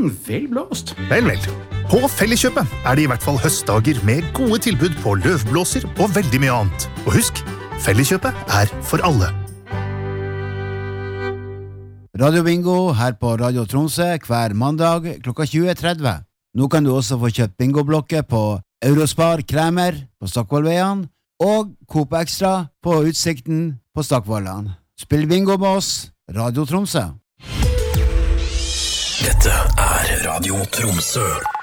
Vel blåst. Vel. På Felleskjøpet det i hvert fall høstdager med gode tilbud på løvblåser og veldig mye annet. Og husk, Felleskjøpet for alle. Radio Bingo her på Radio Tromsø hver mandag klokka 20.30. Nå kan du også få kjøpt bingoblokker på Eurospar Kremer på Stockvollveien og Coop Extra på Utsikten på Stockvollan. Spill bingo med oss, Radio Tromsø. Dette Radio Tromsø.